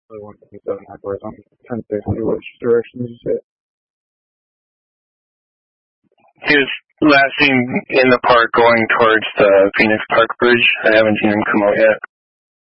really want to hit that backwards on 1060. Which direction did you say? He was last seen in the park going towards the Phoenix Park Bridge. I haven't seen him come out yet.